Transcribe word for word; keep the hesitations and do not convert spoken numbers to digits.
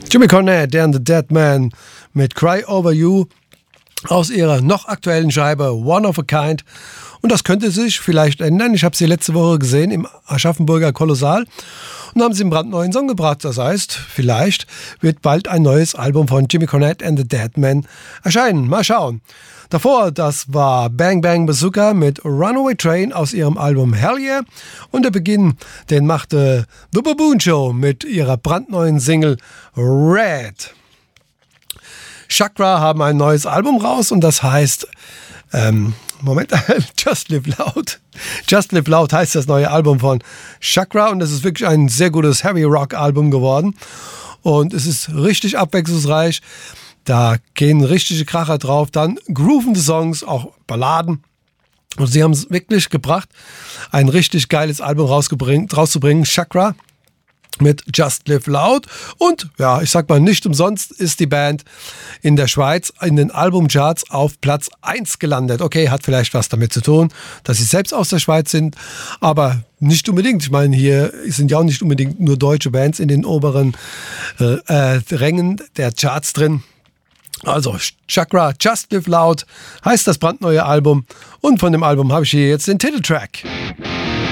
Jimmy Cornette and the Dead Man mit Cry Over You aus ihrer noch aktuellen Scheibe One of a Kind. Und das könnte sich vielleicht ändern. Ich habe sie letzte Woche gesehen im Aschaffenburger Kolossal und haben sie einen brandneuen Song gebracht. Das heißt, vielleicht wird bald ein neues Album von Jimmy Cornette and the Dead Man erscheinen. Mal schauen. Davor, das war Bang Bang Bazooka mit Runaway Train aus ihrem Album Hell Yeah. Und der Beginn, den machte The Baboon Show mit ihrer brandneuen Single Red. Chakra haben ein neues Album raus und das heißt, ähm, Moment, Just Live Loud. Just Live Loud heißt das neue Album von Chakra und es ist wirklich ein sehr gutes Heavy Rock Album geworden. Und es ist richtig abwechslungsreich. Da gehen richtige Kracher drauf, dann groovende Songs, auch Balladen. Und sie haben es wirklich gebracht, ein richtig geiles Album rauszubringen, Chakra mit Just Live Loud. Und ja, ich sag mal, nicht umsonst ist die Band in der Schweiz in den Albumcharts auf Platz eins gelandet. Okay, hat vielleicht was damit zu tun, dass sie selbst aus der Schweiz sind, aber nicht unbedingt. Ich meine, hier sind ja auch nicht unbedingt nur deutsche Bands in den oberen äh, äh, Rängen der Charts drin. Also Chakra, Just Live Loud heißt das brandneue Album und von dem Album habe ich hier jetzt den Titeltrack.